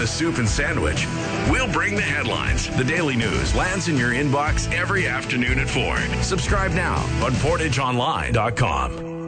soup and sandwich. We'll bring the headlines. The Daily News lands in your inbox every afternoon at 4. Subscribe now on PortageOnline.com.